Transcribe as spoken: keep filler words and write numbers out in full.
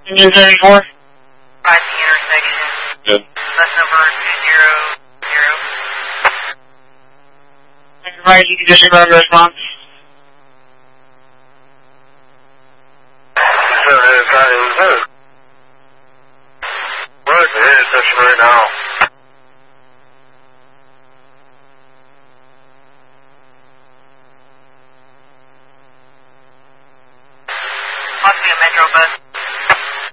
News seventy-four. Five the intersection. Good. Bus number two zero zero. Right, you can disregard the response. Seven, five, seven. We're at the intersection right now.